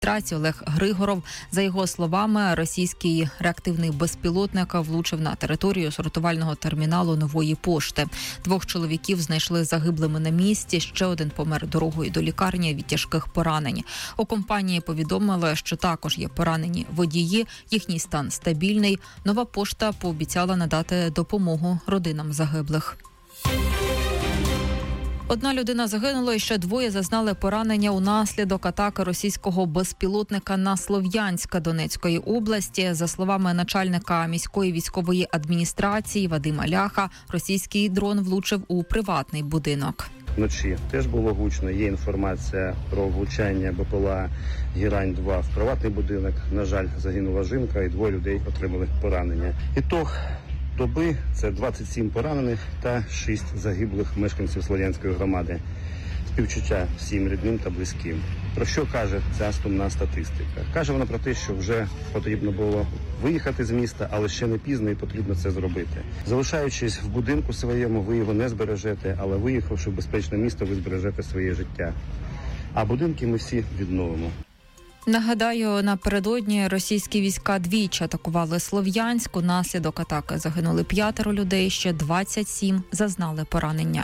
адміністрації Олег Григоров. За його словами, російський реактивний безпілотник влучив на територію сортувального терміналу Нової пошти. 2 чоловіків знайшли загиблими на місці, ще один помер дорогою до лікарні від тяжких поранень. У компанії повідомили, що також є поранені водії, їхній стан стабільний. Нова пошта пообіцяла надати допомогу родинам загиблих. 1 людина загинула і ще 2 зазнали поранення унаслідок атаки російського безпілотника на Слов'янськ Донецької області. За словами начальника міської військової адміністрації Вадима Ляха, російський дрон влучив у приватний будинок. Вночі теж було гучно. Є інформація про влучання БПЛА «Герань-2» в приватний будинок. На жаль, загинула жінка і 2 людей отримали поранення. Ітог доби – це 27 поранених та 6 загиблих мешканців Слов'янської громади. Співчуття всім рідним та близьким. Про що каже ця сумна статистика? Каже вона про те, що вже потрібно було виїхати з міста, але ще не пізно і потрібно це зробити. Залишаючись в будинку своєму, ви його не збережете, але виїхавши в безпечне місто, ви збережете своє життя. А будинки ми всі відновимо. Нагадаю, напередодні російські війська двічі атакували Слов'янськ. Унаслідок атаки загинули 5 людей, ще 27 зазнали поранення.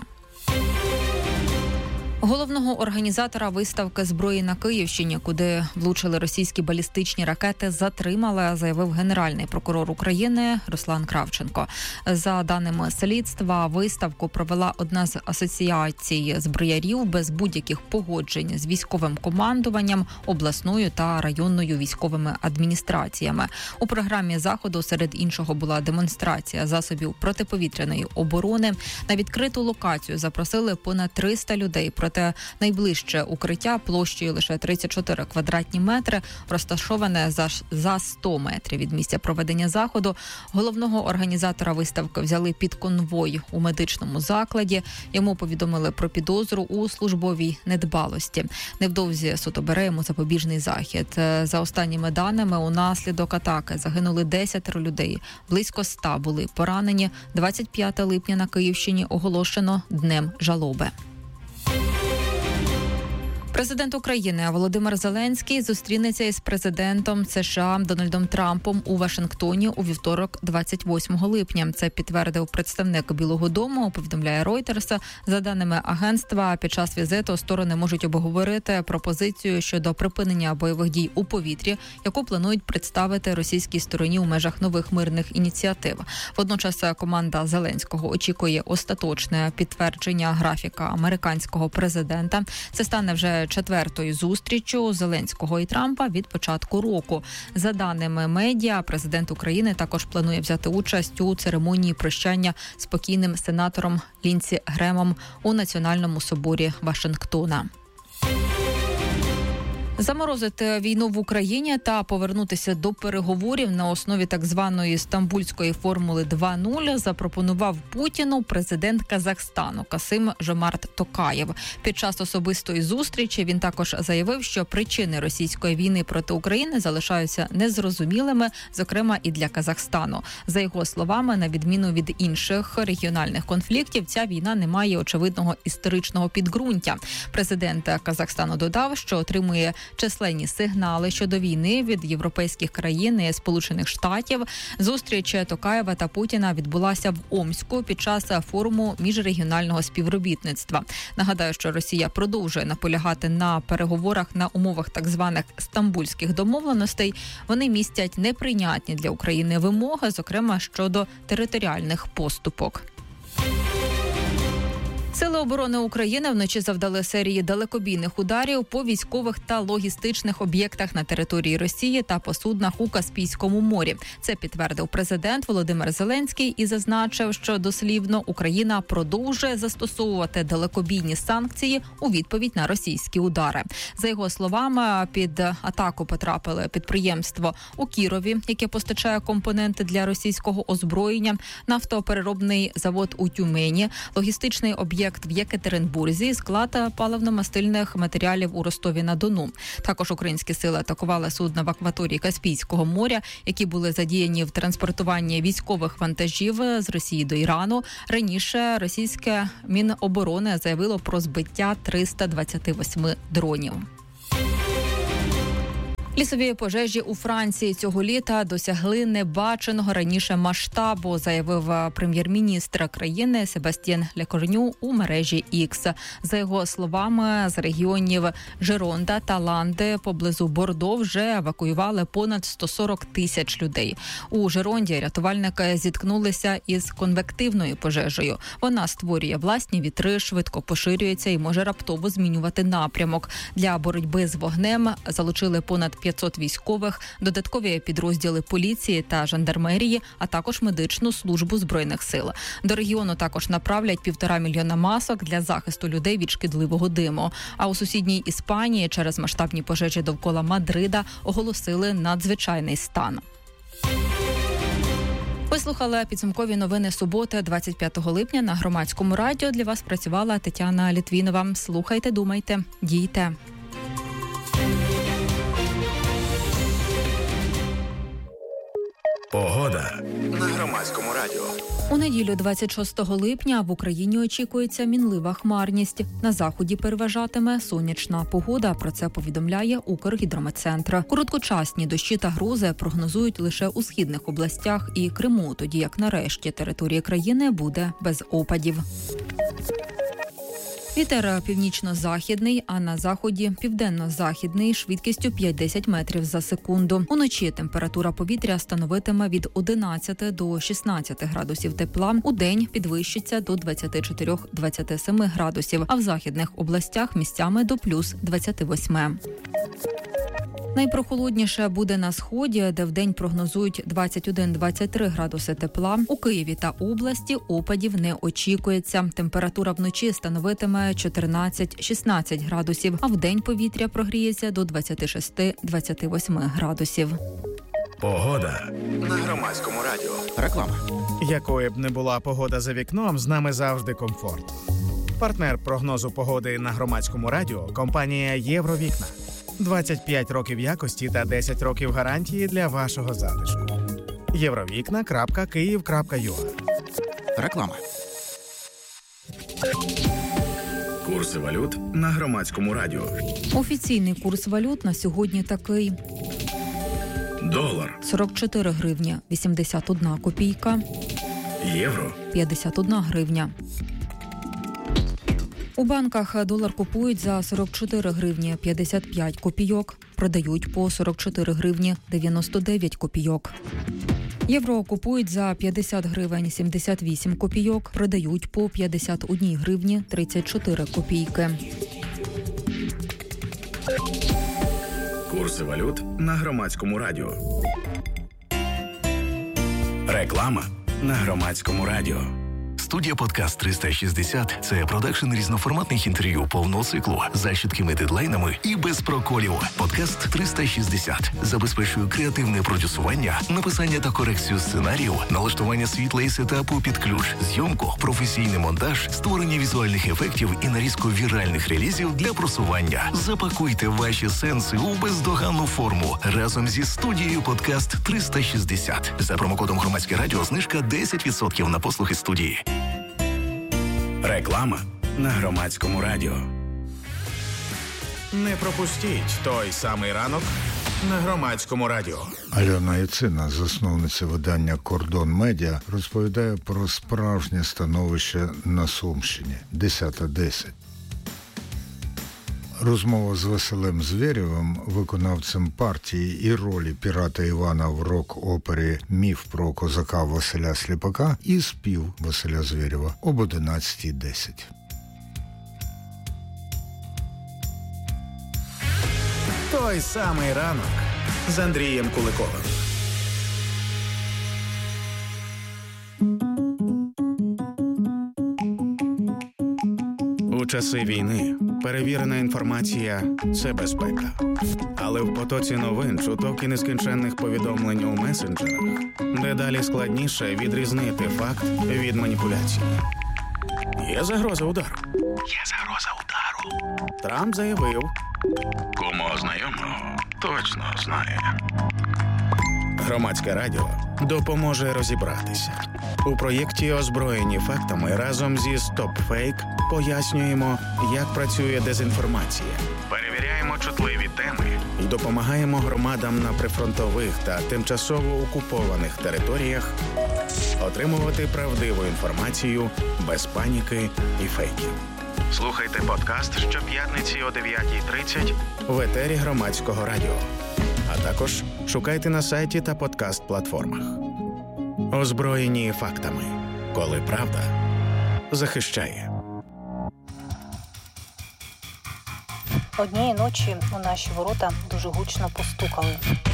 Головного організатора виставки зброї на Київщині, куди влучили російські балістичні ракети, затримали, заявив Генеральний прокурор України Руслан Кравченко. За даними слідства, виставку провела одна з асоціацій зброярів без будь-яких погоджень з військовим командуванням, обласною та районною військовими адміністраціями. У програмі заходу серед іншого була демонстрація засобів протиповітряної оборони. На відкриту локацію запросили понад 300 людей, проте найближче укриття площею лише 34 квадратні метри, розташоване за 100 метрів від місця проведення заходу. Головного організатора виставки взяли під конвой у медичному закладі. Йому повідомили про підозру у службовій недбалості. Невдовзі суд обере йому запобіжний захід. За останніми даними, унаслідок атаки загинули 10 людей, близько 100 були поранені. 25 липня на Київщині оголошено Днем жалоби. Президент України Володимир Зеленський зустрінеться із президентом США Дональдом Трампом у Вашингтоні у вівторок, 28 липня. Це підтвердив представник Білого дому, повідомляє Reuters. За даними агентства, під час візиту сторони можуть обговорити пропозицію щодо припинення бойових дій у повітрі, яку планують представити російській стороні у межах нових мирних ініціатив. Водночас команда Зеленського очікує остаточне підтвердження графіка американського президента. Це стане вже 4-ю зустрічю Зеленського і Трампа від початку року. За даними медіа, президент України також планує взяти участь у церемонії прощання з покійним сенатором Лінсі Гремом у Національному соборі Вашингтона. Заморозити війну в Україні та повернутися до переговорів на основі так званої стамбульської формули 2.0 запропонував Путіну президент Казахстану Касим-Жомарт Токаєв. Під час особистої зустрічі він також заявив, що причини російської війни проти України залишаються незрозумілими, зокрема і для Казахстану. За його словами, на відміну від інших регіональних конфліктів, ця війна не має очевидного історичного підґрунтя. Президент Казахстану додав, що отримує численні сигнали щодо війни від європейських країн і Сполучених Штатів. Зустріч Токаєва та Путіна відбулася в Омську під час форуму міжрегіонального співробітництва. Нагадаю, що Росія продовжує наполягати на переговорах на умовах так званих стамбульських домовленостей. Вони містять неприйнятні для України вимоги, зокрема щодо територіальних поступок. Сили оборони України вночі завдали серії далекобійних ударів по військових та логістичних об'єктах на території Росії та по суднах у Каспійському морі. Це підтвердив президент Володимир Зеленський і зазначив, що дослівно Україна продовжує застосовувати далекобійні санкції у відповідь на російські удари. За його словами, під атаку потрапили підприємство у Кірові, яке постачає компоненти для російського озброєння, нафтопереробний завод у Тюмені, логістичний об'єкт в Єкатеринбурзі, склад паливно-мастильних матеріалів у Ростові-на-Дону. Також українські сили атакували судна в акваторії Каспійського моря, які були задіяні в транспортуванні військових вантажів з Росії до Ірану. Раніше російське Міноборони заявило про збиття 328 дронів. Лісові пожежі у Франції цього літа досягли небаченого раніше масштабу, заявив прем'єр-міністр країни Себастьян Лекорню у мережі X. За його словами, з регіонів Жеронда та Ланди поблизу Бордо вже евакуювали понад 140 тисяч людей. У Жеронді рятувальники зіткнулися із конвективною пожежею. Вона створює власні вітри, швидко поширюється і може раптово змінювати напрямок. Для боротьби з вогнем залучили понад 500 військових, додаткові підрозділи поліції та жандармерії, а також медичну службу Збройних сил. До регіону також направлять 1,5 мільйона масок для захисту людей від шкідливого диму. А у сусідній Іспанії через масштабні пожежі довкола Мадрида оголосили надзвичайний стан. Ви слухали підсумкові новини суботи, 25 липня на Громадському радіо. Для вас працювала Тетяна Літвінова. Слухайте, думайте, дійте. Погода на Громадському радіо. У неділю 26 липня в Україні очікується мінлива хмарність. На заході переважатиме сонячна погода. Про це повідомляє Укргідрометцентр. Короткочасні дощі та грози прогнозують лише у східних областях і Криму, тоді як на решті території країни буде без опадів. Вітер північно-західний, а на заході південно-західний швидкістю 5-10 метрів за секунду. Уночі температура повітря становитиме від 11 до 16 градусів тепла. Удень підвищиться до 24-27 градусів, а в західних областях місцями до плюс 28. Найпрохолодніше буде на сході, де вдень прогнозують 21-23 градуси тепла. У Києві та області опадів не очікується. Температура вночі становитиме 14-16 градусів, а вдень повітря прогріється до 26-28 градусів. Погода на Громадському радіо. Реклама. Якою б не була погода за вікном, з нами завжди комфорт. Партнер прогнозу погоди на Громадському радіо – компанія «Євровікна». 25 років якості та 10 років гарантії для вашого затишку. Євровікна.Київ.ua. Реклама. Курси валют на Громадському радіо. Офіційний курс валют на сьогодні такий. Долар 44 гривні 81 копійка. Євро 51 гривня. У банках долар купують за 44 гривні 55 копійок, продають по 44 гривні 99 копійок. Євро купують за 50 гривень 78 копійок, продають по 51 гривні 34 копійки. Курси валют на Громадському радіо. Реклама на Громадському радіо. Студія «Подкаст 360» – це продакшн різноформатних інтерв'ю повного циклу за чіткими дедлайнами і без проколів. «Подкаст 360» забезпечує креативне продюсування, написання та корекцію сценарію, налаштування світла і сетапу під ключ, зйомку, професійний монтаж, створення візуальних ефектів і нарізку віральних релізів для просування. Запакуйте ваші сенси у бездоганну форму разом зі студією «Подкаст 360». За промокодом «Громадське радіо» знижка 10% на послуги студії. Реклама на Громадському радіо. Не пропустіть той самий ранок на Громадському радіо. Альона Яцина, засновниця видання «Кордон Медіа», розповідає про справжнє становище на Сумщині. 10:10. Розмова з Василем Звєрєвим, виконавцем партії і ролі пірата Івана в рок-опері «Міф про козака Василя Сліпака» і спів Василя Звєрєва об 11:10. Той самий ранок з Андрієм Куликовим. У часи війни перевірена інформація – це безпека. Але в потоці новин, чуток і нескінченних повідомлень у месенджерах дедалі складніше відрізнити факт від маніпуляції. Є загроза удару. Трамп заявив. Кому знайомо, точно знає. Громадське радіо допоможе розібратися. У проєкті «Озброєні фактами» разом зі StopFake пояснюємо, як працює дезінформація, перевіряємо чутливі теми і допомагаємо громадам на прифронтових та тимчасово окупованих територіях отримувати правдиву інформацію без паніки і фейків. Слухайте подкаст щоп'ятниці о 9:30 в етері Громадського радіо. А також шукайте на сайті та подкаст-платформах. Озброєні фактами. Коли правда захищає. Однієї ночі у наші ворота дуже гучно постукали.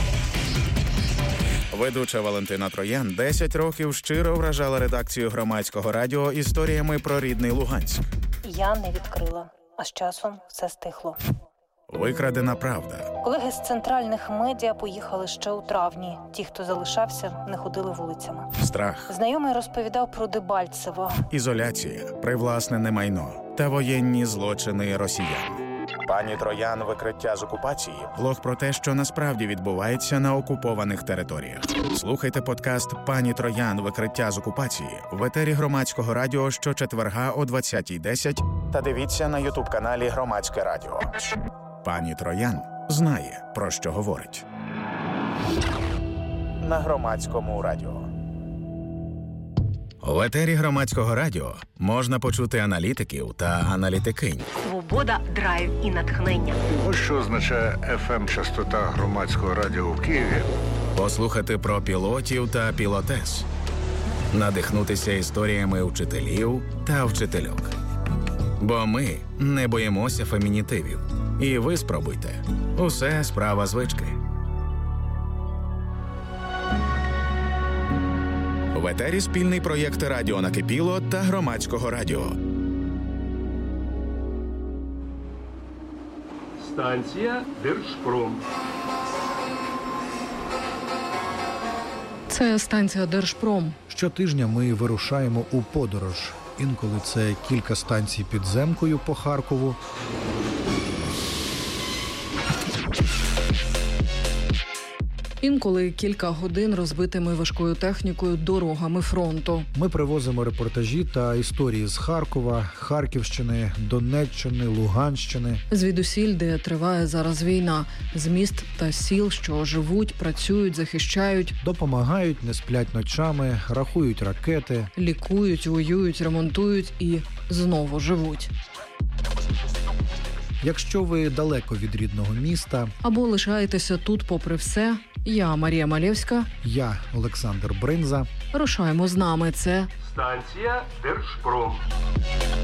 Ведуча Валентина Троян 10 років щиро вражала редакцію Громадського радіо історіями про рідний Луганськ. Я не відкрила, а з часом все стихло. Викрадена правда. Колеги з центральних медіа поїхали ще у травні. Ті, хто залишався, не ходили вулицями. Страх. Знайомий розповідав про Дебальцево. Ізоляція, привласнене майно та воєнні злочини росіян. Пані Троян «Викриття з окупації» – блог про те, що насправді відбувається на окупованих територіях. Слухайте подкаст «Пані Троян. Викриття з окупації» в етері Громадського радіо щочетверга о 20:10 та дивіться на ютуб-каналі Громадське радіо. Пані Троян знає, про що говорить. На Громадському радіо. В етері Громадського радіо можна почути аналітиків та аналітикинь. Свобода, драйв і натхнення. Ось що означає FM-частота Громадського радіо в Києві. Послухати про пілотів та пілотес. Надихнутися історіями вчителів та вчительок. Бо ми не боїмося фемінітивів. І ви спробуйте. Усе справа звички. В етері спільний проєкт «Радіо Накипіло» та Громадського радіо. Станція Держпром. Це станція Держпром. Щотижня ми вирушаємо у подорож. Інколи це кілька станцій підземкою по Харкову. Інколи кілька годин розбитими важкою технікою дорогами фронту. Ми привозимо репортажі та історії з Харкова, Харківщини, Донеччини, Луганщини. Звідусіль, де триває зараз війна. З міст та сіл, що живуть, працюють, захищають. Допомагають, не сплять ночами, рахують ракети. Лікують, воюють, ремонтують і знову живуть. Якщо ви далеко від рідного міста... Або лишаєтеся тут попри все, я Марія Малєвська. Я Олександр Бринза. Рушаємо з нами. Це Станція Держпром.